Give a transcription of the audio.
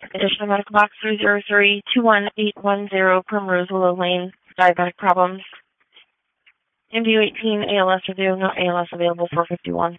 Additional medical box 303-21810, Primrose Willow Lane, diabetic problems. MDU 18, ALS review, no ALS available, 451.